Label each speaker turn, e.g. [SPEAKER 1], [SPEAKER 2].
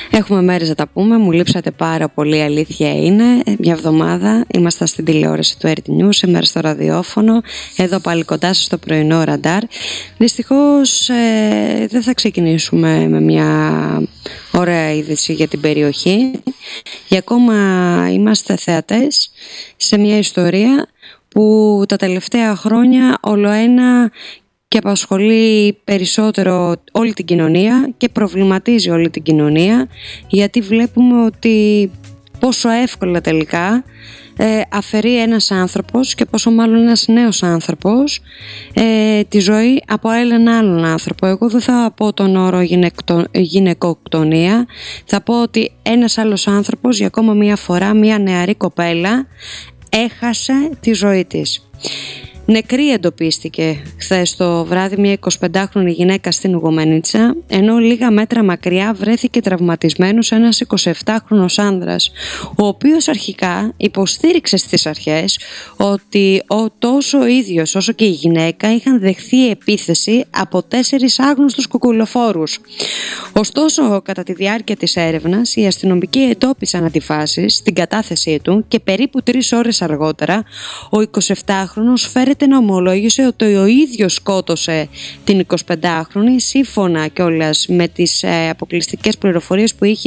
[SPEAKER 1] Έχουμε μέρες να τα πούμε, μου λείψατε πάρα πολύ, αλήθεια είναι. Μια εβδομάδα ήμασταν στην τηλεόραση του RT News, σήμερα στο ραδιόφωνο, εδώ πάλι κοντά σας στο πρωινό ραντάρ. Δυστυχώς δεν θα ξεκινήσουμε με μια ωραία είδηση για την περιοχή. Για ακόμα είμαστε θεατές σε μια ιστορία που τα τελευταία χρόνια ολοένα και απασχολεί περισσότερο όλη την κοινωνία και προβληματίζει όλη την κοινωνία, γιατί βλέπουμε ότι πόσο εύκολα τελικά αφαιρεί ένας άνθρωπος, και πόσο μάλλον ένας νέος άνθρωπος, τη ζωή από έναν άλλον άνθρωπο. Εγώ δεν θα πω τον όρο γυναικοκτονία, θα πω ότι ένας άλλος άνθρωπος για ακόμα μία φορά, μία νεαρή κοπέλα έχασε τη ζωή της. Νεκρή εντοπίστηκε χθες το βράδυ μια 25χρονη γυναίκα στην Ουγγομενίτσα, ενώ λίγα μέτρα μακριά βρέθηκε τραυματισμένος ένας 27χρονος άνδρας, ο οποίος αρχικά υποστήριξε στις αρχές ότι τόσο ο ίδιος όσο και η γυναίκα είχαν δεχθεί επίθεση από 4 άγνωστους κουκουλοφόρους. Ωστόσο, κατά τη διάρκεια της έρευνας, οι αστυνομικοί εντόπισαν αντιφάσεις στην κατάθεσή του και περίπου 3 ώρες αργότερα ο 27χρονος φέρεται να ομολόγησε ότι ο ίδιος σκότωσε την 25χρονη, σύμφωνα κιόλας με τις αποκλειστικές πληροφορίες που είχε